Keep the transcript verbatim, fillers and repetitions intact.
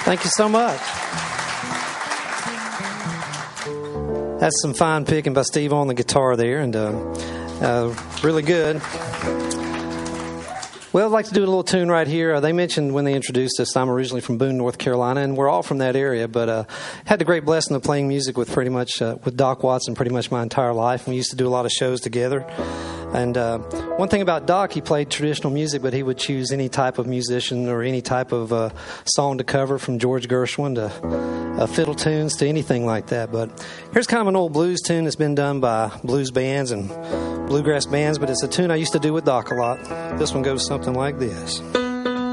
Thank you so much. That's some fine picking by Steve on the guitar there, and uh, uh, really good. Well, I'd like to do a little tune right here. Uh, they mentioned when they introduced us, I'm originally from Boone, North Carolina, and we're all from that area, but uh, had the great blessing of playing music with pretty much, uh, with Doc Watson pretty much my entire life. We used to do a lot of shows together. And uh, one thing about Doc, he played traditional music, but he would choose any type of musician or any type of uh, song to cover, from George Gershwin to uh, fiddle tunes to anything like that. But here's kind of an old blues tune that's been done by blues bands and bluegrass bands, but it's a tune I used to do with Doc a lot. This one goes something like this.